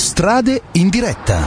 Strade in diretta.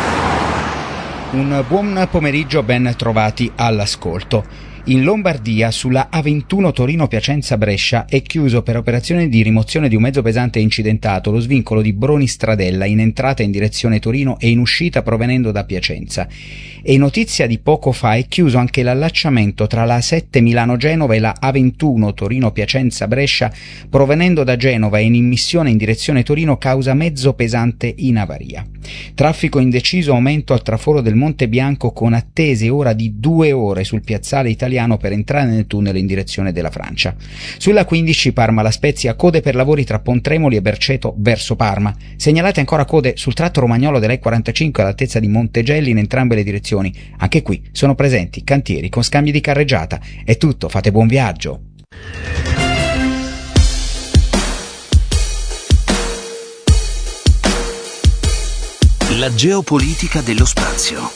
Un buon pomeriggio, ben trovati all'ascolto. In Lombardia, sulla A21 Torino-Piacenza-Brescia, è chiuso per operazione di rimozione di un mezzo pesante incidentato lo svincolo di Broni-Stradella in entrata in direzione Torino e in uscita provenendo da Piacenza. E notizia di poco fa è chiuso anche l'allacciamento tra la A7 Milano-Genova e la A21 Torino-Piacenza-Brescia provenendo da Genova e in immissione in direzione Torino causa mezzo pesante in avaria. Traffico indeciso, aumento al traforo del Monte Bianco con attese ora di 2 ore sul piazzale italiano per entrare nel tunnel in direzione della Francia. Sulla 15 Parma-La Spezia, code per lavori tra Pontremoli e Berceto verso Parma. Segnalate ancora code sul tratto romagnolo dell'E45 all'altezza di Montegelli in entrambe le direzioni. Anche qui sono presenti cantieri con scambi di carreggiata. È tutto, fate buon viaggio. La geopolitica dello spazio.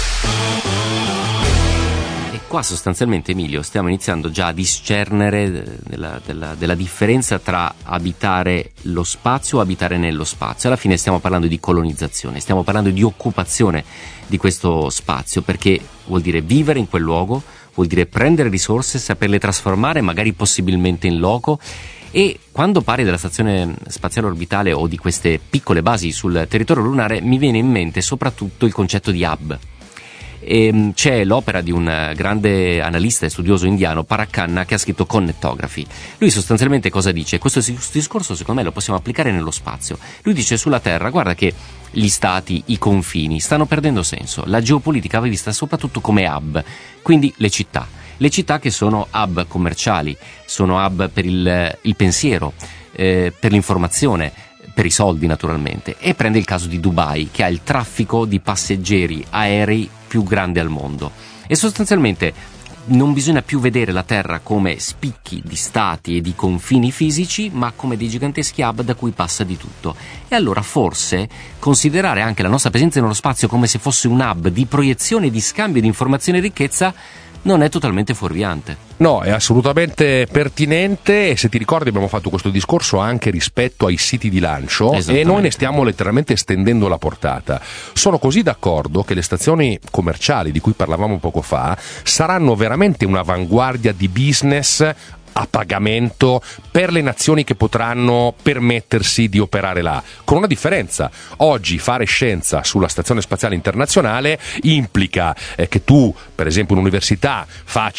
Qua sostanzialmente, Emilio, stiamo iniziando già a discernere della differenza tra abitare lo spazio o abitare nello spazio. Alla fine stiamo parlando di colonizzazione, stiamo parlando di occupazione di questo spazio, perché vuol dire vivere in quel luogo, vuol dire prendere risorse, saperle trasformare magari possibilmente in loco. E quando parli della stazione spaziale orbitale o di queste piccole basi sul territorio lunare mi viene in mente soprattutto il concetto di hub. E c'è l'opera di un grande analista e studioso indiano, Parakhanna, che ha scritto Connectography. Lui sostanzialmente cosa dice? Questo discorso secondo me lo possiamo applicare nello spazio. Lui dice: sulla Terra guarda che gli stati, i confini stanno perdendo senso, la geopolitica va vista soprattutto come hub, quindi le città che sono hub commerciali, sono hub per il pensiero, per l'informazione, per i soldi naturalmente. E prende il caso di Dubai, che ha il traffico di passeggeri aerei più grande al mondo, e sostanzialmente non bisogna più vedere la Terra come spicchi di stati e di confini fisici, ma come dei giganteschi hub da cui passa di tutto. E allora forse considerare anche la nostra presenza nello spazio come se fosse un hub di proiezione, di scambio di informazione e ricchezza non è totalmente fuorviante. No, è assolutamente pertinente, e se ti ricordi abbiamo fatto questo discorso anche rispetto ai siti di lancio e noi ne stiamo letteralmente estendendo la portata. Sono così d'accordo che le stazioni commerciali di cui parlavamo poco fa saranno veramente un'avanguardia di business a pagamento per le nazioni che potranno permettersi di operare là, con una differenza: oggi fare scienza sulla stazione spaziale internazionale implica che tu, per esempio un'università,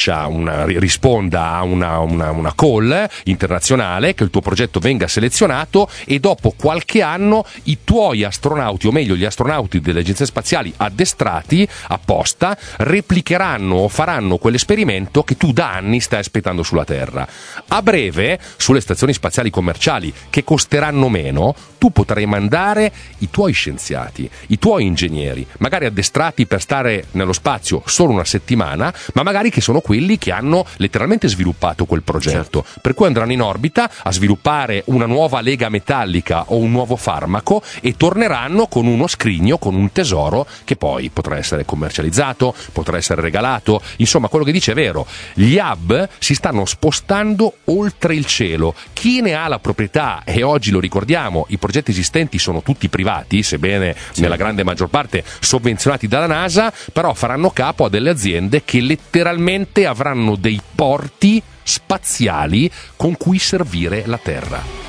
risponda a una call internazionale, che il tuo progetto venga selezionato e dopo qualche anno i tuoi astronauti, o meglio gli astronauti delle agenzie spaziali addestrati apposta, replicheranno o faranno quell'esperimento che tu da anni stai aspettando sulla Terra. A breve, sulle stazioni spaziali commerciali, che costeranno meno, tu potrai mandare i tuoi scienziati, i tuoi ingegneri, magari addestrati per stare nello spazio solo una settimana, ma magari che sono quelli che hanno letteralmente sviluppato quel progetto. Certo. Per cui andranno in orbita a sviluppare una nuova lega metallica o un nuovo farmaco e torneranno con uno scrigno, con un tesoro che poi potrà essere commercializzato, potrà essere regalato. Insomma, quello che dice è vero. Gli hub si stanno spostando oltre il cielo. Chi ne ha la proprietà, e oggi lo ricordiamo, i progetti esistenti sono tutti privati, sebbene nella grande maggior parte sovvenzionati dalla NASA, però faranno capo a delle aziende che letteralmente avranno dei porti spaziali con cui servire la Terra.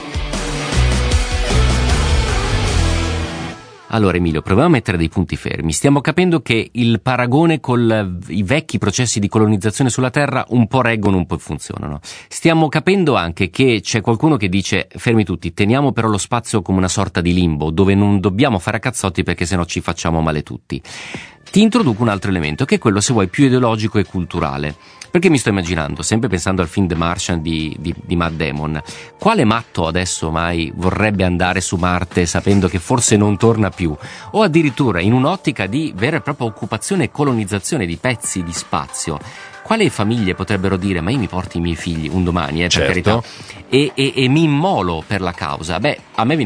Allora Emilio, proviamo a mettere dei punti fermi. Stiamo capendo che il paragone con i vecchi processi di colonizzazione sulla Terra un po' reggono, un po' funzionano. Stiamo capendo anche che c'è qualcuno che dice: fermi tutti, teniamo però lo spazio come una sorta di limbo, dove non dobbiamo fare a cazzotti perché sennò ci facciamo male tutti. Ti introduco un altro elemento, che è quello, se vuoi, più ideologico e culturale. Perché mi sto immaginando, sempre pensando al film The Martian di Matt Damon, quale matto adesso mai vorrebbe andare su Marte sapendo che forse non torna più? O addirittura in un'ottica di vera e propria occupazione e colonizzazione di pezzi di spazio. Quali famiglie potrebbero dire: ma io mi porto i miei figli un domani, per carità, e mi immolo per la causa? Beh, a me viene